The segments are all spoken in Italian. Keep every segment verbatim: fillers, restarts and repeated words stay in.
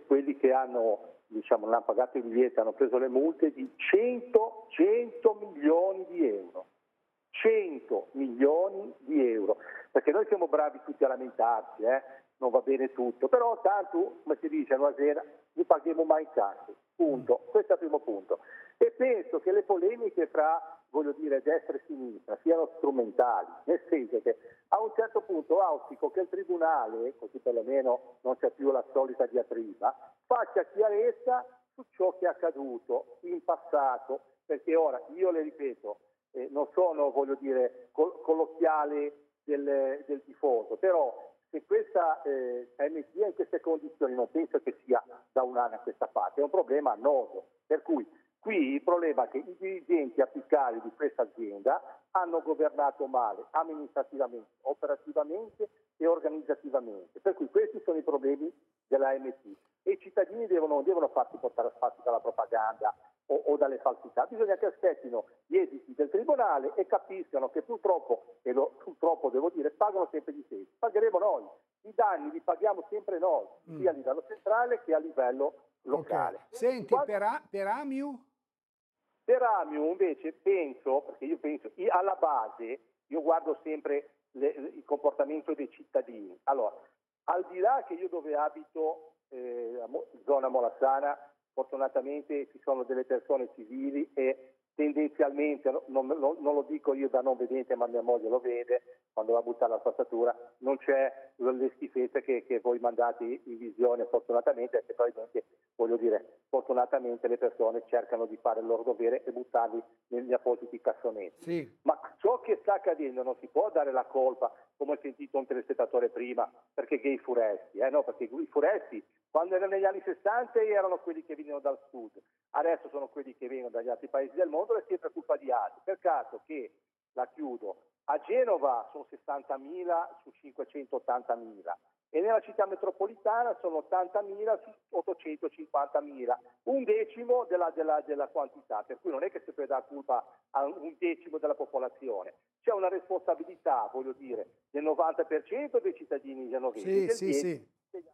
quelli che hanno, diciamo, non hanno pagato i biglietti, hanno preso le multe di cento, cento milioni di euro. cento milioni di euro, perché noi siamo bravi tutti a lamentarci, eh? Non va bene tutto, però tanto, come si dice a Nuasera, li paghiamo mai in cassa, punto. Questo è il primo punto. E penso che le polemiche fra, voglio dire, destra e sinistra siano strumentali, nel senso che a un certo punto auspico che il Tribunale, così perlomeno non c'è più la solita diatriba, faccia chiarezza su ciò che è accaduto in passato, perché ora, io le ripeto, eh, non sono, voglio dire, col- colloquiale del, del tifoso, però se questa eh, M T è in queste condizioni, non penso che sia da un anno a questa parte, è un problema annoso, per cui qui il problema è che i dirigenti apicali di questa azienda hanno governato male amministrativamente, operativamente e organizzativamente, per cui questi sono i problemi della M T e i cittadini devono, non devono farsi portare a spazi dalla propaganda o, o dalle falsità, bisogna che aspettino gli esiti del tribunale e capiscano che purtroppo, e lo, purtroppo devo dire, pagano sempre gli stessi, pagheremo noi, i danni li paghiamo sempre noi, mm. sia a livello centrale che a livello locale. Okay. Senti, Quando... per, a, per Amiu? Per Amiu invece penso, perché io penso, io alla base, io guardo sempre le, il comportamento dei cittadini. Allora, al di là che io dove abito, eh, zona Molassana, fortunatamente ci sono delle persone civili e tendenzialmente, non, non, non lo dico io da non vedente, ma mia moglie lo vede, quando va a buttare la spazzatura, non c'è le schifezze che, che voi mandate in visione, fortunatamente, perché poi, voglio dire, fortunatamente le persone cercano di fare il loro dovere e buttarli negli appositi cassonetti. Sì. Ma ciò che sta accadendo non si può dare la colpa, come ho sentito un telespettatore prima, perché che i furesti, eh no, perché i furesti quando erano negli anni sessanta erano quelli che venivano dal sud, adesso sono quelli che vengono dagli altri paesi del mondo e è sempre colpa di altri. Per caso che, la chiudo, a Genova sono sessantamila su cinquecentottantamila e nella città metropolitana sono ottantamila su ottocentocinquantamila, un decimo della, della, della quantità, per cui non è che si può dare colpa a un decimo della popolazione. C'è una responsabilità, voglio dire, del novanta per cento dei cittadini genovesi. Sì, sì, sì.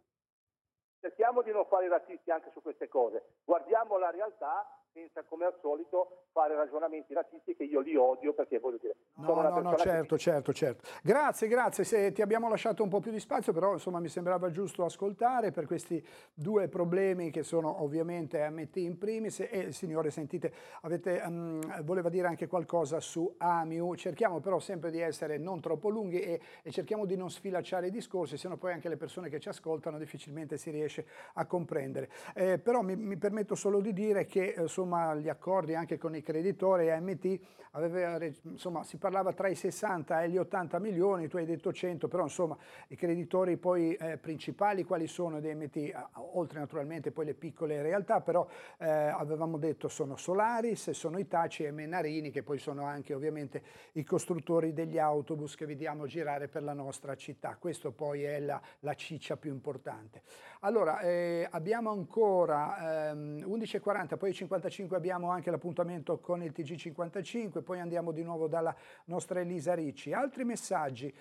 Cerchiamo di non fare i razzisti anche su queste cose, guardiamo la realtà senza, come al solito, fare ragionamenti razzisti che io li odio perché, voglio dire, no, sono una no, no, certo, che... certo, certo. Grazie, grazie, se ti abbiamo lasciato un po' più di spazio, però insomma mi sembrava giusto ascoltare per questi due problemi che sono ovviamente M T in primis e signore, sentite, avete, um, voleva dire anche qualcosa su Amiu, cerchiamo però sempre di essere non troppo lunghi e, e cerchiamo di non sfilacciare i discorsi, sennò poi anche le persone che ci ascoltano difficilmente si riesce a comprendere. Eh, però mi, mi permetto solo di dire che insomma gli accordi anche con i creditori A M T aveva, insomma si parlava tra i sessanta e gli ottanta milioni, tu hai detto cento, però insomma i creditori poi eh, principali quali sono di A M T, oltre naturalmente poi le piccole realtà, però eh, avevamo detto sono Solaris, sono Hitachi e Menarini, che poi sono anche ovviamente i costruttori degli autobus che vediamo girare per la nostra città. Questo poi è la, la ciccia più importante. Allora, eh, abbiamo ancora ehm, undici e quaranta, poi cinquantacinque abbiamo anche l'appuntamento con il T G cinquantacinque, poi andiamo di nuovo dalla nostra Elisa Ricci. Altri messaggi.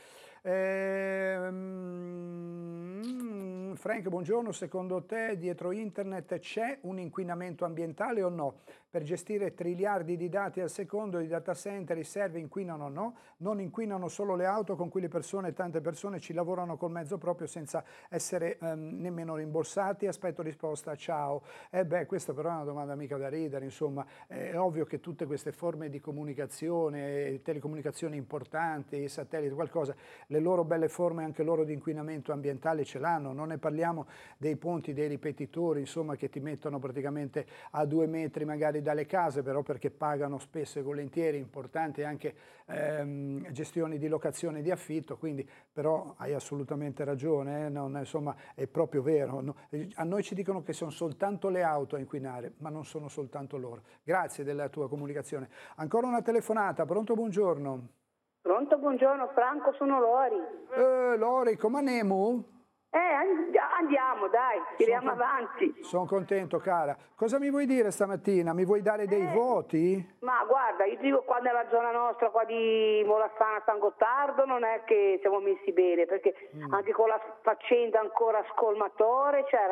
Ehm, Frank, buongiorno, secondo te dietro internet c'è un inquinamento ambientale o no? Per gestire triliardi di dati al secondo i data center, i server inquinano o no? Non inquinano solo le auto con cui le persone, tante persone ci lavorano col mezzo proprio senza essere ehm, nemmeno rimborsati? Aspetto risposta, ciao. Eh beh, questa però è una domanda mica da ridere, insomma, è ovvio che tutte queste forme di comunicazione, telecomunicazioni importanti, satelliti, qualcosa, le loro belle forme anche loro di inquinamento ambientale ce l'hanno, non ne parliamo dei ponti, dei ripetitori, insomma, che ti mettono praticamente a due metri magari dalle case, però perché pagano spesso e volentieri importanti anche ehm, gestioni di locazione e di affitto, quindi però hai assolutamente ragione, eh? Non, insomma, è proprio vero. No, a noi ci dicono che sono soltanto le auto a inquinare, ma non sono soltanto loro. Grazie della tua comunicazione. Ancora una telefonata, pronto, buongiorno. Pronto, buongiorno Franco, sono Lori. Eh, Lori, come andiamo? Eh, andiamo, dai, tiriamo avanti. Sono contento, cara. Cosa mi vuoi dire stamattina? Mi vuoi dare dei eh, voti? Ma guarda, io dico qua nella zona nostra, qua di Molassana, San Gottardo, non è che siamo messi bene, perché mm. anche con la faccenda ancora scolmatore c'era